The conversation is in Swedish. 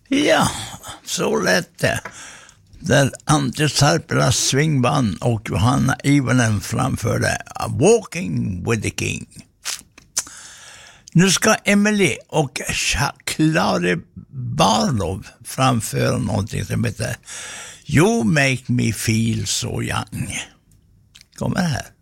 Ja, så lät det. Där Antti Sarpelas swingband och Johanna Ivonen framförde Walking with the King. Nu ska Emily och Clary Barlow framföra någonting som heter You Make Me Feel So Young. Kommer här.